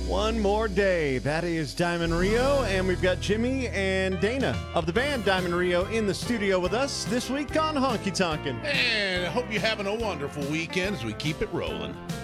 One more day. That is Diamond Rio, and we've got Jimmy and Dana of the band Diamond Rio in the studio with us this week on Honky Tonkin'. And I hope you're having a wonderful weekend as we keep it rolling.